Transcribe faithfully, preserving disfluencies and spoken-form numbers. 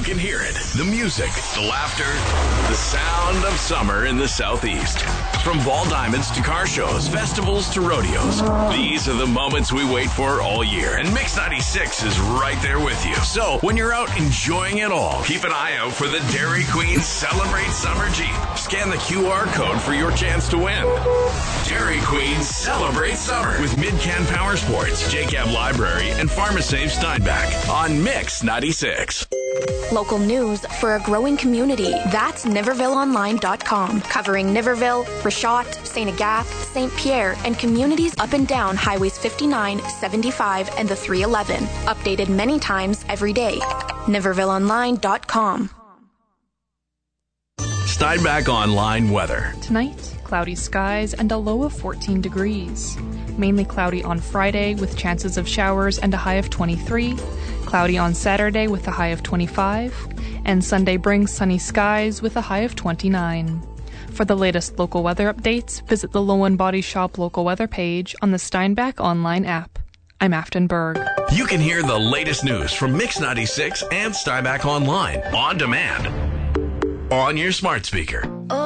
You can hear it. The music, the laughter, the sound of summer in the Southeast. From ball diamonds to car shows, festivals to rodeos. These are the moments we wait for all year. And Mix ninety-six is right there with you. So when you're out enjoying it all, keep an eye out for the Dairy Queen Celebrate Summer Jeep. Scan the Q R code for your chance to win. Dairy Queen Celebrate Summer with Midcan Power Sports, J C A B Library, and PharmaSave Steinbach on Mix ninety-six. Local news for a growing community. That's Niverville Online dot com, covering Niverville, Rashot, Saint Agathe, Saint Pierre, and communities up and down Highways fifty-nine, seventy-five, and the three eleven. Updated many times every day. Niverville Online dot com. Steinbach Online weather. Tonight, cloudy skies and a low of fourteen degrees. Mainly cloudy on Friday with chances of showers and a high of twenty-three. Cloudy on Saturday with a high of twenty-five. And Sunday brings sunny skies with a high of twenty-nine. For the latest local weather updates, visit the Lowen Body Shop local weather page on the Steinbach Online app. I'm Afton Berg. You can hear the latest news from Mix ninety-six and Steinbach Online on demand on your smart speaker. Oh.